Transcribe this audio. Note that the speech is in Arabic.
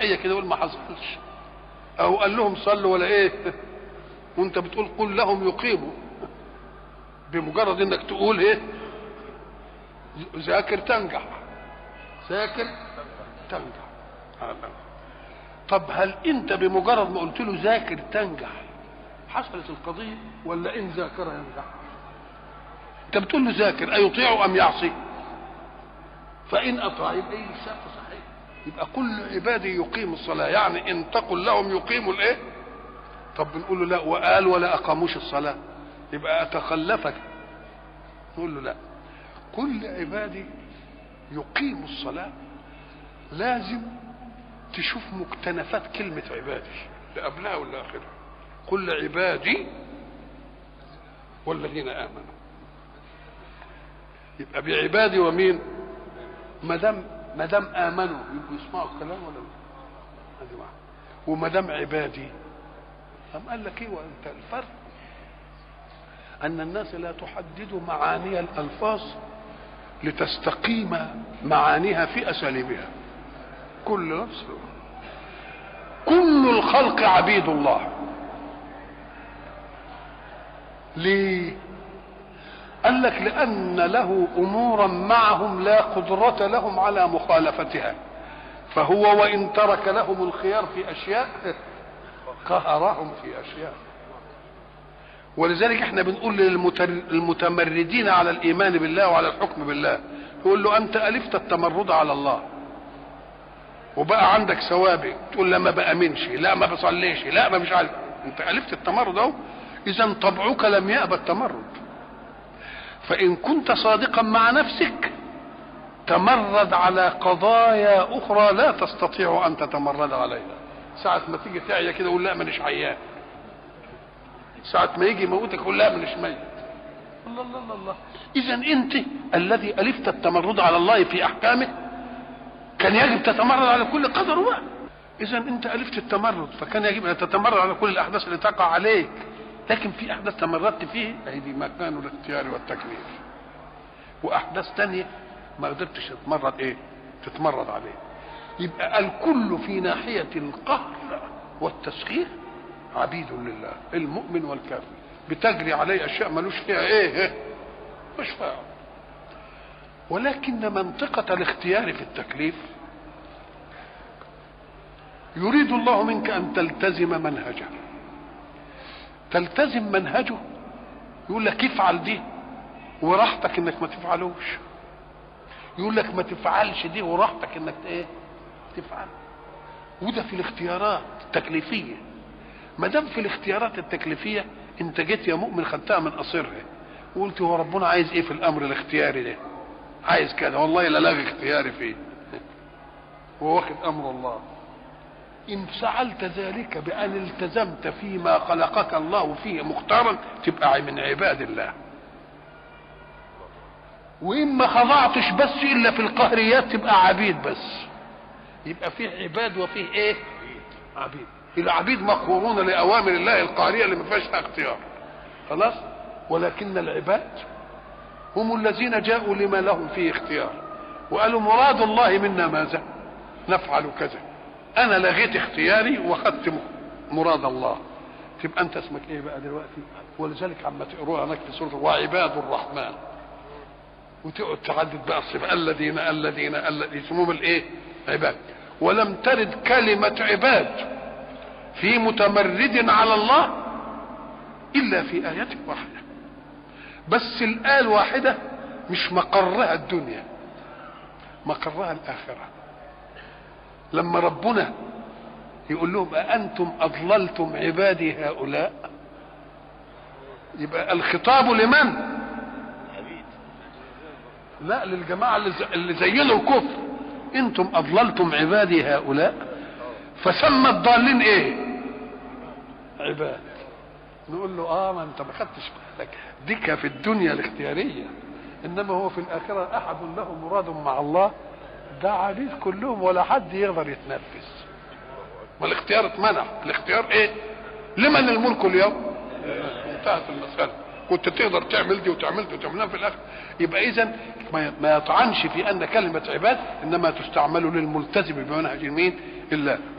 تعيه كده يقول ما حصلش، او قال لهم صلوا ولا ايه، وانت بتقول قل لهم يقيموا. بمجرد انك تقول ايه ذاكر تنجح، ذاكر تنجح. طب هل انت بمجرد ما قلت له ذاكر تنجح حصلت القضيه، ولا ان ذاكر ينجح؟ انت بتقول له ذاكر ايطيع ام يعصي؟ فان اطاع يبقى ايه الشرط صحيح. يبقى كل عبادي يقيم الصلاه، يعني ان تقل لهم يقيموا الايه. طب بنقول له لا، وقال ولا اقاموش الصلاه، يبقى اتخلفك. نقول له لا، كل عبادي يقيم الصلاه لازم تشوف مكتنفات كلمه عبادي اللي قبلها واللي اخرها. كل عبادي والذين امنوا، يبقى بعبادي ومين؟ ما دام امنوا يبقوا يسمعوا الكلام ولا لا؟ وما دام عبادي قام قال لك ايه؟ وانت الفرق ان الناس لا تحدد معاني الالفاظ لتستقيم معانيها في اساليبها. كل الخلق عبيد الله. ليه؟ قال لك لأن له أمورا معهم لا قدرة لهم على مخالفتها، فهو وإن ترك لهم الخيار في أشياء قهرهم في أشياء. ولذلك احنا بنقول للمتمردين على الإيمان بالله وعلى الحكم بالله، يقول له أنت ألفت التمرد على الله وبقى عندك سوابق، تقول لا ما بأمنش، لا ما بصليش، لا ما مش عارف، أنت ألفت التمرد أهو. إذا طبعك لم يأبى التمرد. فإن كنت صادقا مع نفسك تمرد على قضايا أخرى لا تستطيع أن تتمرد عليها. ساعة ما تيجي تعيا كده قول لا مانيش عيان، ساعة ما يجي موتك قول لا مانيش ميت. الله الله الله الله. إذا أنت الذي ألفت التمرد على الله في أحكامه كان يجب تتمرد على كل قدر بقى. إذا أنت ألفت التمرد فكان يجب أن تتمرد على كل الأحداث اللي تقع عليك، لكن في أحداث تمردت فيه هذه مكان الاختيار والتكليف، وأحداث تانية ما قدرتش تتمرد عليه. يبقى الكل في ناحية القهر والتسخير عبيد لله، المؤمن والكافر بتجري عليه أشياء ملوش فيها مش فاهم. ولكن منطقة الاختيار في التكليف يريد الله منك أن تلتزم منهجه. تلتزم منهجه، يقول لك افعل دي وراحتك انك ما تفعلوش، يقول لك ما تفعلش دي وراحتك انك تفعل. وده في الاختيارات التكليفيه. ما دام في الاختيارات التكليفيه انت جيت يا مؤمن خدتها من قصرها وقلت هو ربنا عايز ايه في الامر الاختياري ده؟ عايز كده والله لا لاغي اختياري فيه وواخد امر الله. إن فعلت ذلك بأن التزمت فيما خلقك الله فيه مختارا تبقى من عباد الله. وإن ما خضعتش بس إلا في القهريات تبقى عبيد بس. يبقى فيه عباد وفيه عبيد. العبيد مقهورون لأوامر الله القهرية اللي ما فيهاش اختيار خلاص. ولكن العباد هم الذين جاءوا لما لهم فيه اختيار وقالوا مراد الله منا ماذا؟ نفعل كذا. انا لغيت اختياري واخدت مراد الله. تبقى انت اسمك ايه بقى دلوقتي؟ ولذلك عما تقروها هناك في سوره وعباد الرحمن وتقعد تعدد بقى الصفات الذين اسمهم عباد. ولم ترد كلمه عباد في متمرد على الله الا في ايه واحده بس. الايه الواحده مش مقرها الدنيا، مقرها الاخره. لما ربنا يقول لهم أأنتم أضللتم عبادي هؤلاء، يبقى الخطاب لمن؟ لا، للجماعة اللي زينوا الكفر. أنتم أضللتم عبادي هؤلاء، فسمى الضالين عباد. نقول له ما أنت ما خدتش بالك، ديك في الدنيا الاختيارية، إنما هو في الآخرة أحد له مراد مع الله، ده عبيد كلهم ولا حد يقدر يتنفس. ما الاختيار اتمنع. الاختيار لمن الملك اليوم؟ انتهت المسألة. كنت تقدر تعمل دي وتعمل دي وتعملها في الاخر. يبقى اذا ما يطعنش في ان كلمة عباد انما تستعمل للملتزم بمنهج مين؟ الله.